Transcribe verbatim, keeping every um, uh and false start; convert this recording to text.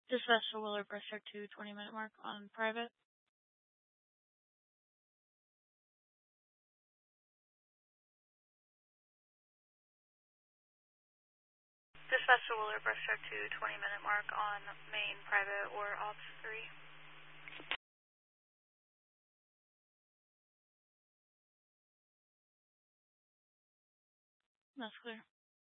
Dispatch to Willard Breaststroke two, twenty minute mark on private. Dispatch to Willard Breaststroke two, twenty minute mark on main private or ops three. That's clear.